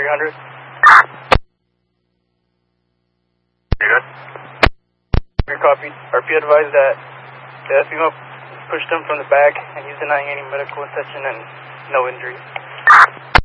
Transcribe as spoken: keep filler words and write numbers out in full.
three hundred. You good? Your copy. R P advised that the female pushed him from the back and he's denying any medical attention and no injuries.